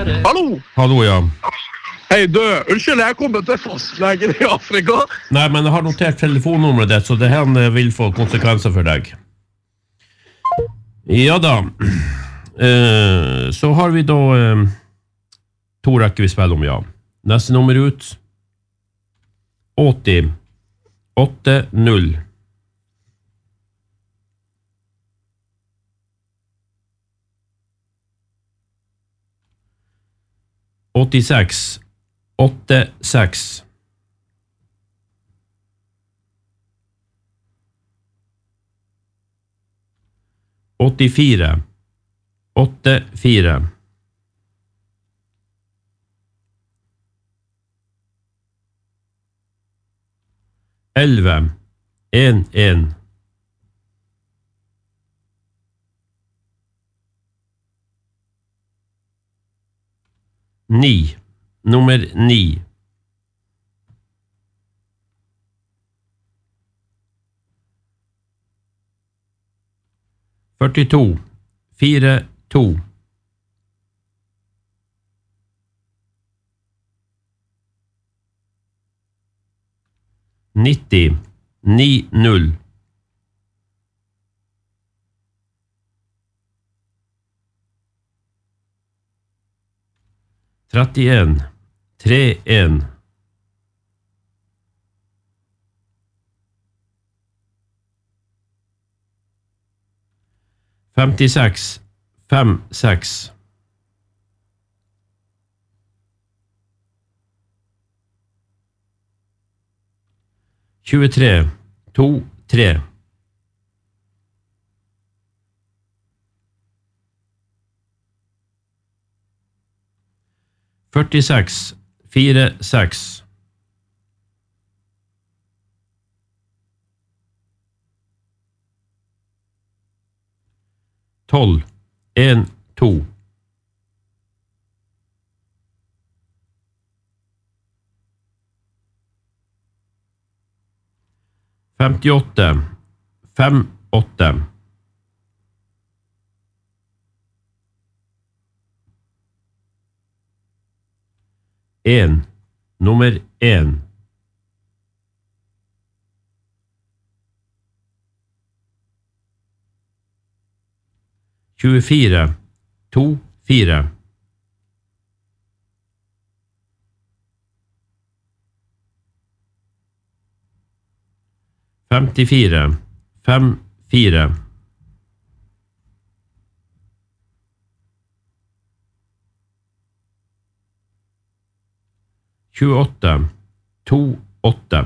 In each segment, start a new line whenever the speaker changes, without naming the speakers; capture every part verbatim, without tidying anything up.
Hallo!
Hallo, ja.
Hei, du. Unnskyld, jeg kommer til fastlegen i Afrika.
Nei, men jeg har notert telefonnummeret ditt, så det her vil få konsekvenser for deg. Ja da. Eh, så har vi da eh, to rekker vi spiller om, ja. Neste nummer ut. åtti åtte null. åttiseks åtte seks. åttifire åtte fire. elleve en en. ni. Nummer ni. førtito fire to. nitti ni null. trettien tre en. femtiseks fem seks. tjuetre to tre. førtiseks fire seks. tolv en to. femtiåtte fem åtte. en. Nummer en. tjuefire to fire. femtifire fem fire. tjueåtte to åtte.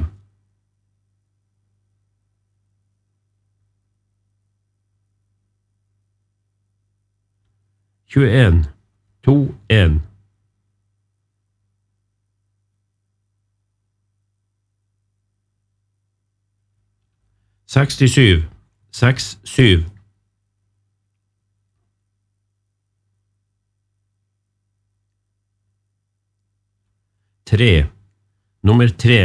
tjueen to en. sekstisju seks syv. tre. Nummer tre.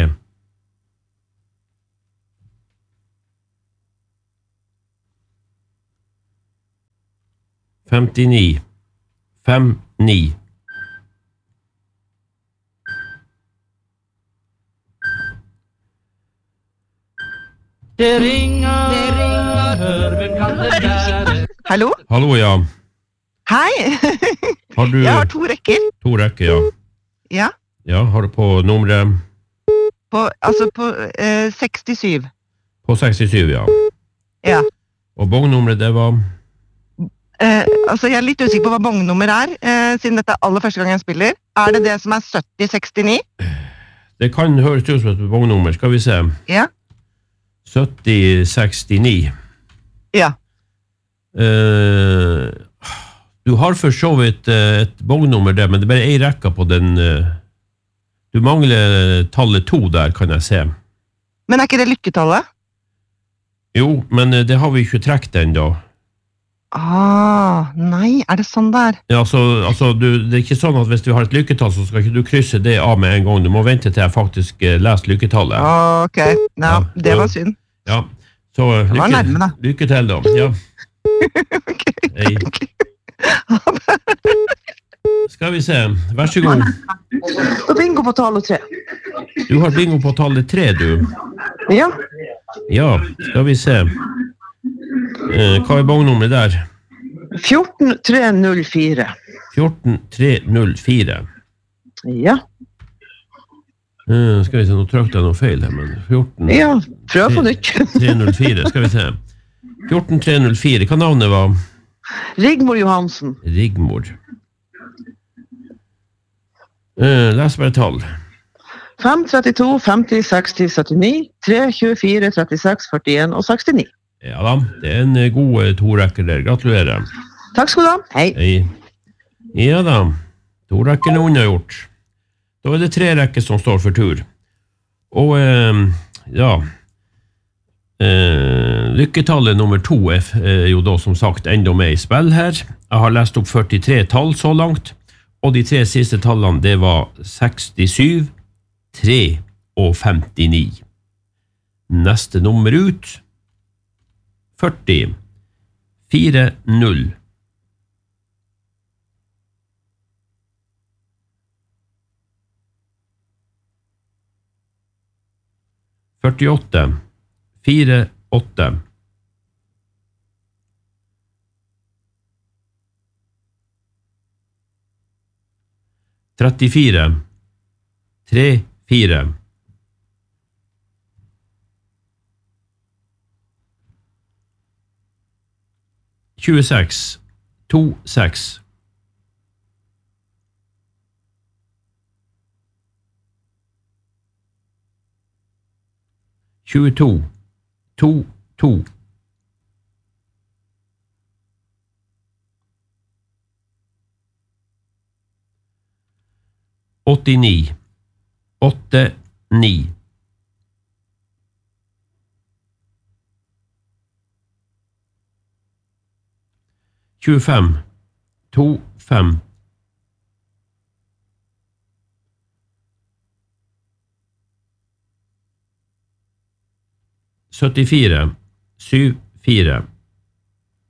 femtini fem ni.
Det ringer, det ringer, hør, hvem kan det være?
Hallo?
Hallo, ja.
Hei!
Har du
Jeg har to rekker.
to rekker, ja.
Ja,
Ja, har du på nummeret
på, altså på eh, sekstisju.
på sekstisju, ja.
Ja.
Og bongnummeret, det var
Eh, altså jeg er litt usikker på hva bongnummer er, eh, siden dette er aller første gang jeg spiller. Er det det som er sytti sekstini?
Det kan høres ut som et bongnummer. Skal vi se.
Ja.
sytti sekstini.
Ja.
Eh, du har for så vidt eh, et bongnummer der, men det er bare en rekke på den. Eh, du mangler tallet to der, kan jeg se.
Men er ikke det lykketallet?
Jo, men eh, det har vi ikke trekt ennå.
Ah, nei, er det sånn det er?
Ja, altså, altså du, det er ikke sånn at hvis du har et lykketall, så skal ikke du krysse det av med en gang. Du må vente til jeg faktisk eh, leser lykketallet.
Ah, ok, ja,
Ja,
det
ja.
var synd.
Ja, så eh,
Det var
lykke,
nærme, da.
lykke til da. Ja.
Ok,
Hei.
ok. Ha det.
Skal vi se. Vær så god.
Og bingo på tallet tre.
Du har bingo på tallet tre, du.
Ja.
Ja, skal vi se. Eh, hva er bongnummeret der?
fjorten tre null fire.
fjorten tre null fire.
Ja.
Eh, skal vi se, nå trykte jeg noe feil her, men fjorten
Ja, prøv på nytt.
tre null fire, skal vi se. fjorten tre null fire, hva navnet var?
Rigmor Johansen.
Rigmor. Eh, les bare tall.
fem trettito femti seksti syttini tre tjuefire trettiseks førtien og sekstini.
Ja da, det er en eh, god eh, to rekker der. Gratulerer.
Takk skal du ha. Hei.
Hei. Ja da, to rekker er unnagjort. Da er det tre rekker som står for tur. Og eh, ja, eh, lykketallet nummer to er eh, jo da som sagt enda med i spill her. Jeg har lest opp førtitre tall så langt, og de tre siste tallene det var sekstisju, tre og femtini. Neste nummer ut, førti, fire, null. førtiåtte, fire, åtte. trettifire, tre, fire. tjueseks, to, seks. tjueto, to, to. åttini, åtte, ni. tjuefem, to, fem. syttifire, syv, fire.